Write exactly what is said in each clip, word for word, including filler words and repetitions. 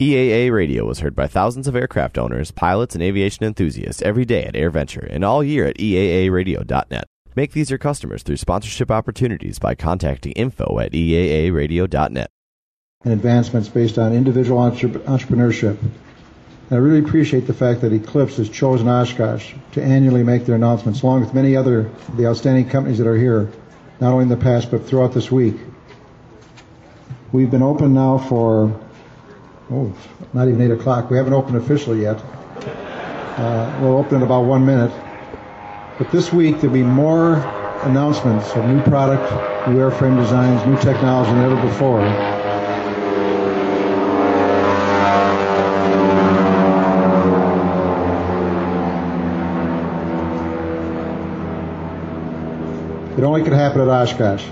E A A Radio is heard by thousands of aircraft owners, pilots, and aviation enthusiasts every day at AirVenture and all year at E A A radio dot net. Make these your customers through sponsorship opportunities by contacting info at E A A radio dot net. And advancements based on individual entre- entrepreneurship. And I really appreciate the fact that Eclipse has chosen Oshkosh to annually make their announcements, along with many other of the outstanding companies that are here, not only in the past but throughout this week. We've been open now for, oh, not even eight o'clock. We haven't opened officially yet. Uh, we'll open in about one minute. But this week there'll be more announcements of new product, new airframe designs, new technology than ever before. It only could happen at Oshkosh.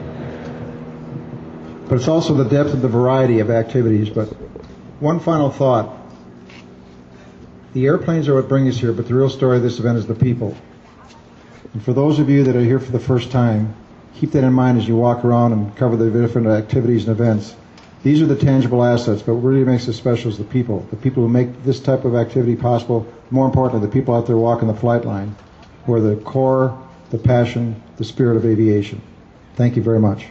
But it's also the depth of the variety of activities. But one final thought. The airplanes are what bring us here, but the real story of this event is the people. And for those of you that are here for the first time, keep that in mind as you walk around and cover the different activities and events. These are the tangible assets, but what really makes us special is the people. The people who make this type of activity possible. More importantly, the people out there walking the flight line, who are the core, the passion, the spirit of aviation. Thank you very much.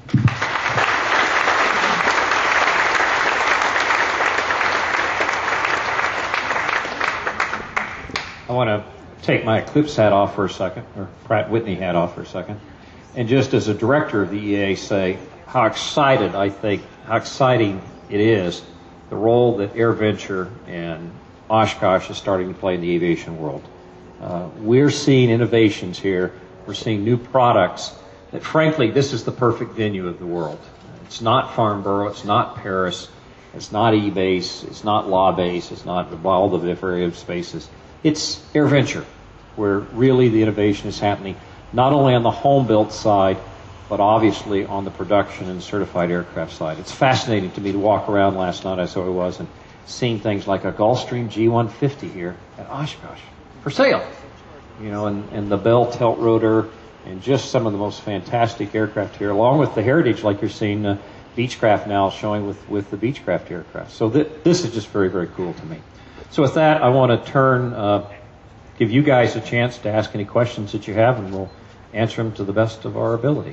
I want to take my Eclipse hat off for a second, or Pratt Whitney hat off for a second, and just as a director of the E A A say how excited I think, how exciting it is, the role that AirVenture and Oshkosh is starting to play in the aviation world. Uh, we're seeing innovations here. We're seeing new products that, frankly, this is the perfect venue of the world. It's not Farnborough. It's not Paris. It's not E-Base. It's not Law Base. It's not all the different spaces. It's AirVenture, where really the innovation is happening, not only on the home-built side, but obviously on the production and certified aircraft side. It's fascinating to me to walk around last night, I saw it was, and seeing things like a Gulfstream G one fifty here at Oshkosh for sale. You know, and, and the Bell tilt rotor, and just some of the most fantastic aircraft here, along with the heritage, like you're seeing uh, Beechcraft now showing with, with the Beechcraft aircraft. So th- this is just very, very cool to me. So with that, I want to turn, uh, give you guys a chance to ask any questions that you have, and we'll answer them to the best of our ability.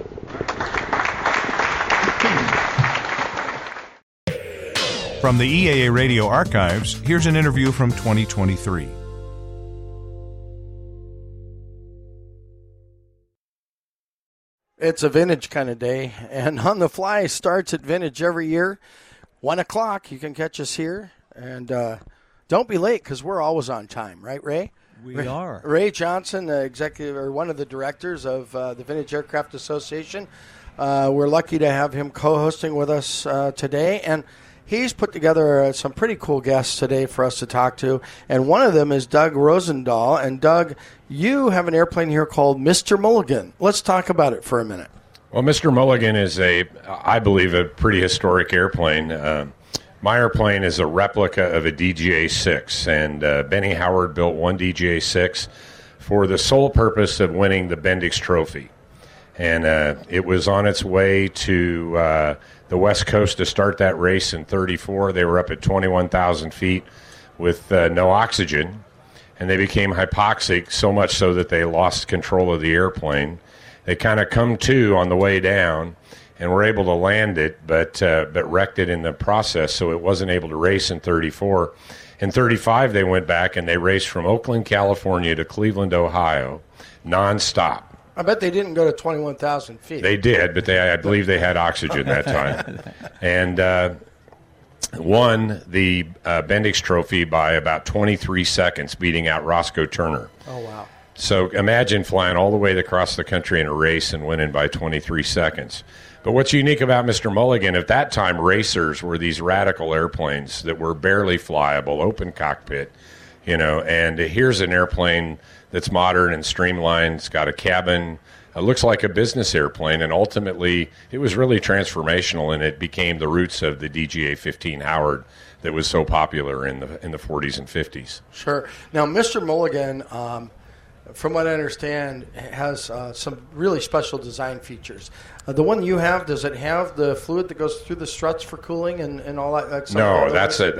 From the E A A Radio archives, here's an interview from twenty twenty-three. It's a vintage kind of day, and On the Fly starts at Vintage every year. One o'clock, you can catch us here, and uh, don't be late because we're always on time, right, Ray? We Ray, are. Ray Johnson, the executive or one of the directors of uh, the Vintage Aircraft Association. Uh, we're lucky to have him co-hosting with us uh, today, and he's put together uh, some pretty cool guests today for us to talk to, and one of them is Doug Rosendahl. And Doug, you have an airplane here called Mister Mulligan. Let's talk about it for a minute. Well, Mister Mulligan is a, I believe, a pretty historic airplane. Uh, my airplane is a replica of a D G A six, and uh, Benny Howard built one D G A six for the sole purpose of winning the Bendix Trophy. And uh, it was on its way to uh, the West Coast to start that race in thirty-four. They were up at twenty-one thousand feet with uh, no oxygen, and they became hypoxic, so much so that they lost control of the airplane. They kind of come to on the way down and were able to land it, but uh, but wrecked it in the process, so it wasn't able to race in thirty-four. In thirty-five, they went back and they raced from Oakland, California to Cleveland, Ohio, nonstop. I bet they didn't go to twenty-one thousand feet. They did, but they I believe they had oxygen that time. And uh, won the uh, Bendix Trophy by about twenty-three seconds, beating out Roscoe Turner. Oh, wow. So imagine flying all the way across the country in a race and winning by twenty-three seconds. But what's unique about Mister Mulligan, at that time, racers were these radical airplanes that were barely flyable, open cockpit, you know, and here's an airplane that's modern and streamlined. It's got a cabin. It looks like a business airplane, and ultimately it was really transformational, and it became the roots of the D G A fifteen Howard that was so popular in the in the forties and fifties. Sure. Now, Mister Mulligan, um, from what I understand, has uh, some really special design features. Uh, the one you have, does it have the fluid that goes through the struts for cooling and, and all that? Like no, that's a